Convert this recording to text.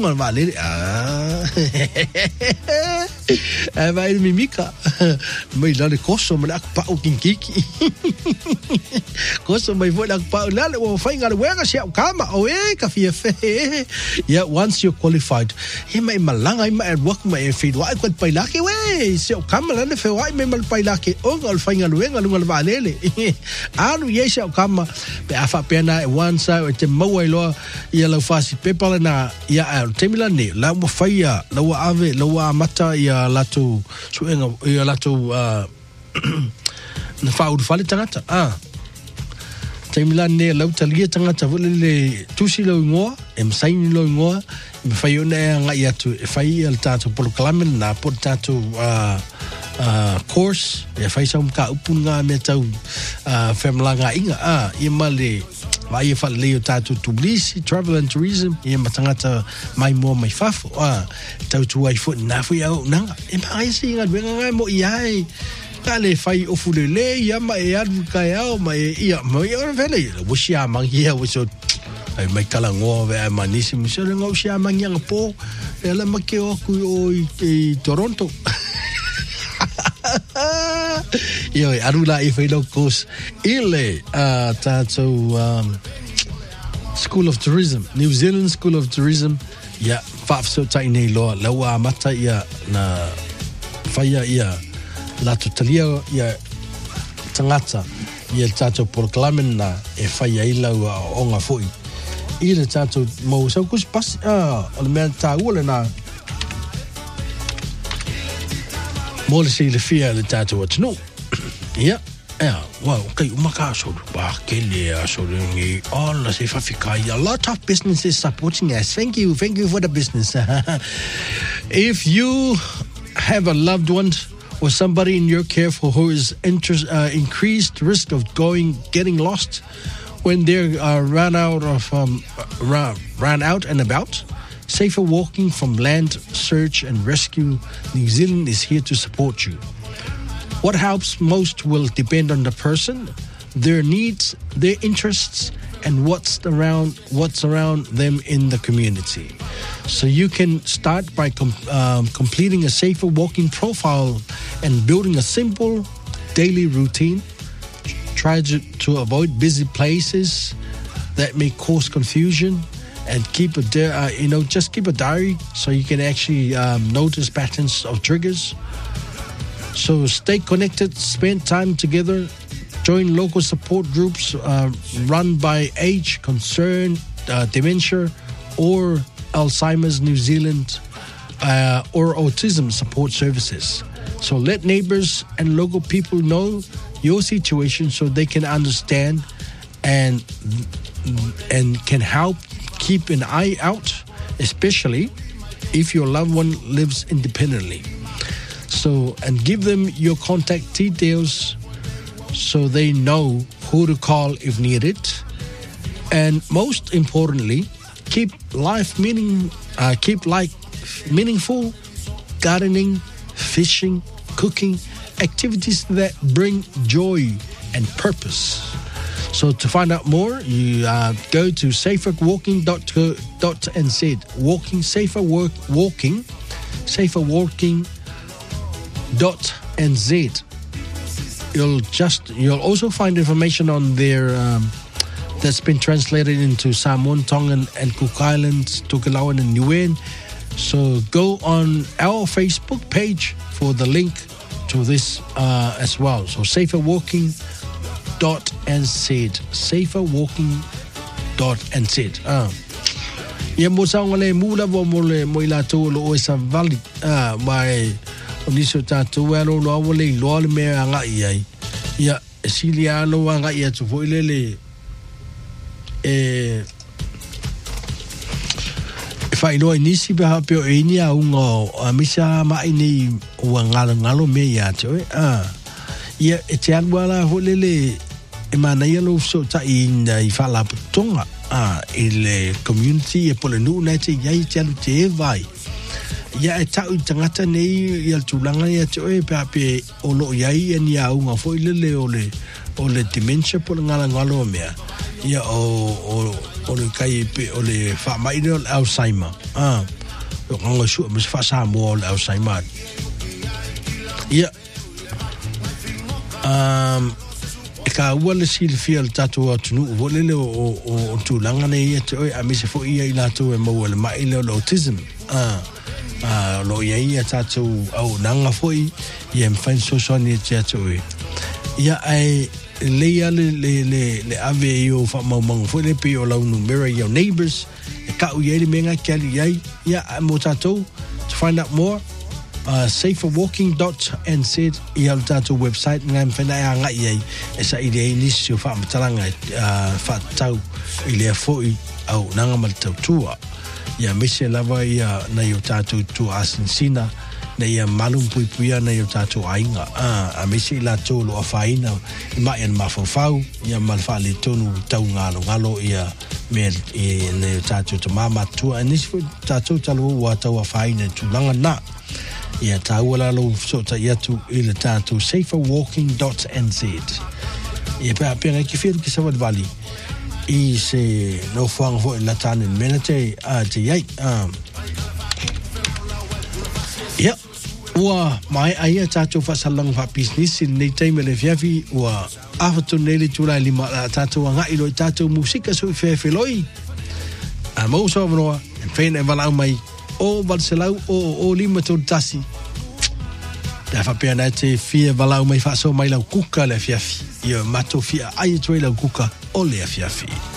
Mal vale. Vai mimika. Mai la koso me ak pa ukinkiki. Koso mai vo ak pa la o fai ngal wenga sia kama o ka fie fe. Yeah, once you're qualified, mai malanga mai work mai feed wa kwat pai la ke we. Sia kama la fe wa mai mal pai la ke o ngal fai ngal wenga ngal vale. Anu ye sia kama pe afa pena once o te mau lo ia lo fasi pepala na ia temila ne la mo fai la wa ave la wa mata ia lato suenga ia lato na fau fale tangata temila ne la utalia tangata le tusi lo ngoa saini lo ngoa me fai ona nga ia tu fai el tato por klamen na por tato course e fai sa ka upunga me tau femlanga inga ia male vai fa leo tato tublisi travel and tourism ia matangata mai mo mai fafo tau tu ai fo na fo ia nanga e mai singa benga mo ia kale fai ofulele ia mai adu kaya mai ia mai vele wo sia mang ia wo so ai mai kala ngo ve manisi mo so ngo sia mang yang po ela make o ku o i Toronto Yo, arula I fai lo kos ile tato School of Tourism, New Zealand School of Tourism. Ya, fa so tai nei lo lawa mata ia na faya ia la totalia ia tangata ia tato proclamen na e faya ila onga foi. Ile tato mo so kus pas o me ta ule na Mole si le fia le tato wat no. Ja. Well, okay, umaka so ba kele so ngi all se fa fika a lot of businesses supporting us. Thank you for the business. If you have a loved one or somebody in your care for who is increased risk of getting lost when they run out and about, Safer Walking from Land Search and Rescue New Zealand is here to support you. What helps most will depend on the person, their needs, their interests, and what's around them in the community. So you can start by completing a Safer Walking profile and building a simple daily routine. Try to avoid busy places that may cause confusion. And keep keep a diary so you can actually notice patterns of triggers. So stay connected, spend time together, join local support groups run by Age Concern, Dementia, or Alzheimer's New Zealand, or Autism Support Services. So let neighbors and local people know your situation so they can understand and can help. Keep an eye out, especially if your loved one lives independently. So, and give them your contact details so they know who to call if needed. And most importantly, keep life meaningful, gardening, fishing, cooking, activities that bring joy and purpose. So to find out more, you go to saferwalking.nz. saferwalking.nz. You'll also find information on their that's been translated into Samoan, Tongan, and Cook Islands, Tokelauan, and Niue. So go on our Facebook page for the link to this as well. So saferwalking.nz. saferwalking.nz. Ia mo sa ngale mula bo mo ila to lo sa valley mai oniso ta to lo le me anga ia siliano anga ia to foilele fai no inisi be ha pe enia ungo misa mai ni ngalo me ia to ia te agwala holele e mana ia lo so ta in I fala putonga il community e pole nu na te ia te alu te vai ia e tau tangata nei ia tulanga ia te oe pe o lo ia ni a unga foi lele o le dementia pole ngalo mea ia o o le kai pe o le fa mai le Alzheimer o ngā su mas fa sa mo le Alzheimer ia ka wala sil fiel tatu atunu volele o tulanga nei te oi a mise fo ia ila to e mo le mai le autism lo ia tatu au nanga foi ia mfain social ni tatu ia ai le ave yo fa mo fo le pe o la numero your neighbors e ka u ye menga kali ia mo tatu to find out more saferwalking.nz ia le tatu website ngai mfena ia ngai e sa ile inisio fa mtalanga fa tau ile foi au nanga mal tautua ia mise lava ia na yo tatu tu asinsina na ia malum puipuia na yo tatu ainga a mise la tolo afaina ma en mafofau ia malfa le tonu tau ngalo ia me na yo tatu to mama tu anisfo tatu talo wa tau afaina tu langa na ia tawala lo sota ia tu ile tatu saferwalking.nz ia pa pena ki fil ki sa vali i se no fang ho la tan en menate a te ai ia wa mai ai tatu fa salang fa business in nei time le fiafi wa after nele tula lima tatu nga ilo tatu musika so fefeloi a mo so no fein e vala mai o Barcelau o lima to tasi da fa pena te fia vala mai fa so mai la kuka le fiafi ia mato fia ai to la kuka o le fiafi